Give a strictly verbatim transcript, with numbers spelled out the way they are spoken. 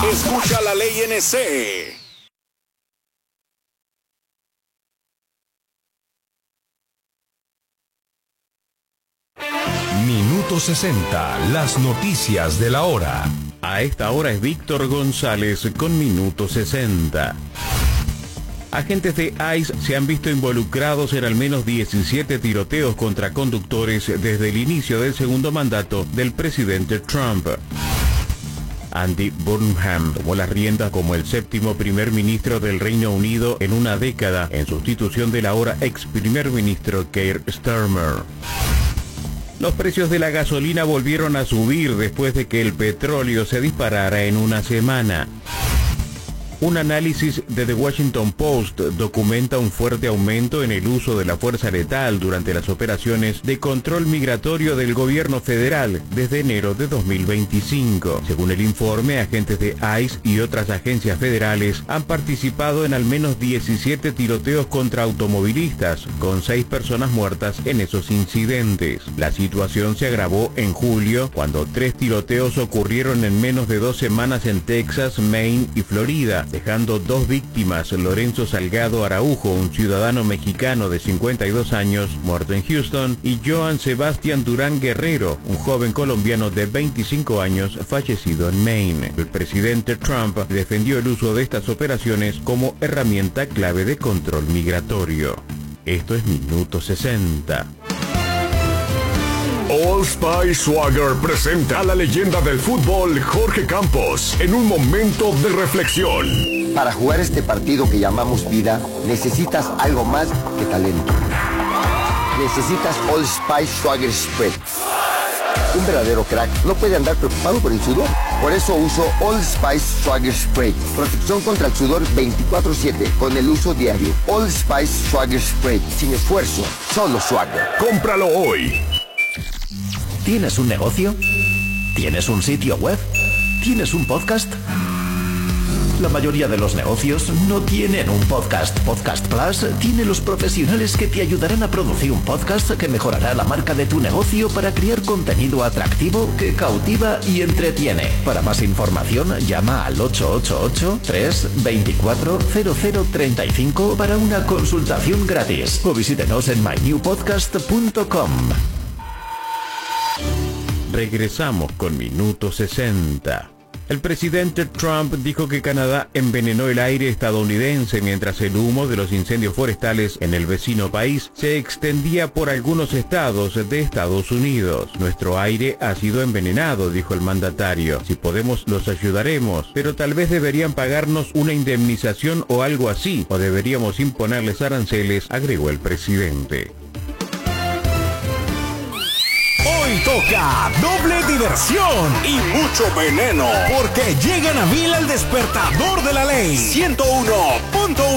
Escucha la Ley N C. Minuto sesenta, las noticias de la hora. A esta hora es Víctor González con Minuto sesenta. Agentes de ICE se han visto involucrados en al menos diecisiete tiroteos contra conductores desde el inicio del segundo mandato del presidente Trump. Andy Burnham tomó las riendas como el séptimo primer ministro del Reino Unido en una década, en sustitución del ahora ex primer ministro Keir Starmer. Los precios de la gasolina volvieron a subir después de que el petróleo se disparara en una semana. Un análisis de The Washington Post documenta un fuerte aumento en el uso de la fuerza letal durante las operaciones de control migratorio del gobierno federal desde enero de dos mil veinticinco. Según el informe, agentes de ICE y otras agencias federales han participado en al menos diecisiete tiroteos contra automovilistas, con seis personas muertas en esos incidentes. La situación se agravó en julio, cuando tres tiroteos ocurrieron en menos de dos semanas en Texas, Maine y Florida, dejando dos víctimas: Lorenzo Salgado Araujo, un ciudadano mexicano de cincuenta y dos años, muerto en Houston, y Joan Sebastián Durán Guerrero, un joven colombiano de veinticinco años, fallecido en Maine. El presidente Trump defendió el uso de estas operaciones como herramienta clave de control migratorio. Esto es Minuto sesenta. Old Spice Swagger presenta a la leyenda del fútbol Jorge Campos en un momento de reflexión. Para jugar este partido que llamamos vida, necesitas algo más que talento. Necesitas Old Spice Swagger Spread. Un verdadero crack no puede andar preocupado por el sudor. Por eso uso Old Spice Swagger Spray. Protección contra el sudor veinticuatro siete con el uso diario. Old Spice Swagger Spray. Sin esfuerzo, solo swagger. ¡Cómpralo hoy! ¿Tienes un negocio? ¿Tienes un sitio web? ¿Tienes un podcast? La mayoría de los negocios no tienen un podcast. Podcast Plus tiene los profesionales que te ayudarán a producir un podcast que mejorará la marca de tu negocio para crear contenido atractivo que cautiva y entretiene. Para más información, llama al ocho ocho ocho, tres dos cuatro, cero cero tres cinco para una consultación gratis o visítenos en my new podcast punto com. Regresamos con Minuto sesenta. El presidente Trump dijo que Canadá envenenó el aire estadounidense mientras el humo de los incendios forestales en el vecino país se extendía por algunos estados de Estados Unidos. Nuestro aire ha sido envenenado, dijo el mandatario. Si podemos, los ayudaremos, pero tal vez deberían pagarnos una indemnización o algo así, o deberíamos imponerles aranceles, agregó el presidente. Hoy toca doble diversión Y mucho veneno. porque llega a Navila el despertador de la ley. ciento uno punto uno